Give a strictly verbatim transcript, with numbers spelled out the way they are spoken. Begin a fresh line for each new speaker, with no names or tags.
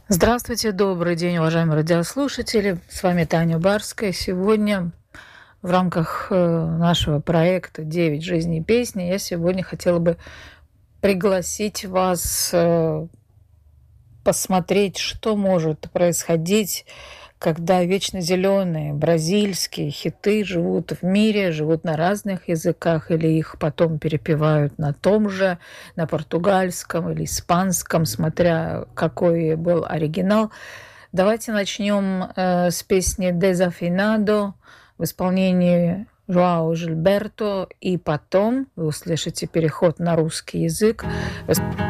Здравствуйте, добрый день, уважаемые радиослушатели. С вами Таня Барская. Сегодня в рамках нашего проекта «Девять жизней песни» я сегодня хотела бы пригласить вас посмотреть, что может происходить, когда вечно зеленые бразильские хиты живут в мире, живут на разных языках, или их потом перепевают на том же, на португальском или испанском, смотря какой был оригинал. Давайте начнем э, с песни «Desafinado» в исполнении Жоао Жильберто, и потом вы услышите переход на русский язык.